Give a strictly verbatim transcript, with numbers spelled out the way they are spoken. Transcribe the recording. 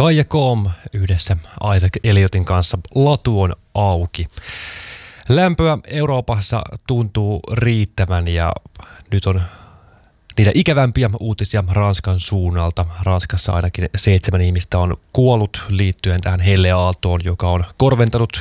Kaija Koom yhdessä Isaac Elliotin kanssa Latu on auki. Lämpöä Euroopassa tuntuu riittävän ja nyt on niitä ikävämpiä uutisia Ranskan suunnalta. Ranskassa ainakin seitsemän ihmistä on kuollut liittyen tähän helleaaltoon, joka on korventanut